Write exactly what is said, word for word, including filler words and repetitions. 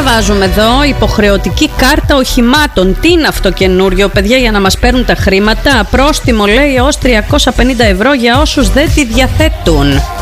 διαβάζουμε εδώ, υποχρεωτική κάρτα οχημάτων. Τι είναι αυτό καινούριο, παιδιά, για να μας παίρνουν τα χρήματα? Πρόστιμο, λέει, ως τριακόσια πενήντα ευρώ για όσους δεν τη διαθέτουν.